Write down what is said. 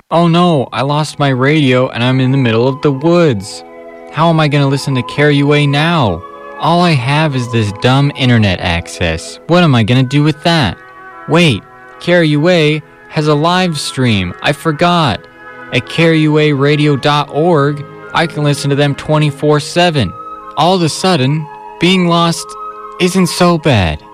Oh no, I lost my radio and I'm in the middle of the woods. How am I going to listen to KRUA now? All I have is this dumb internet access. What am I going to do with that? Wait, KRUA has a live stream. I forgot. At KRUAradio.org, I can listen to them 24/7. All of a sudden, being lost isn't so bad.